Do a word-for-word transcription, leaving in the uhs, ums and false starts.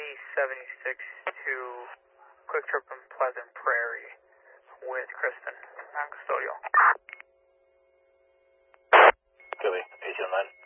seventy-six to Quick Trip and Pleasant Prairie with Kristen, non-custodial. Philly, eight zero nine.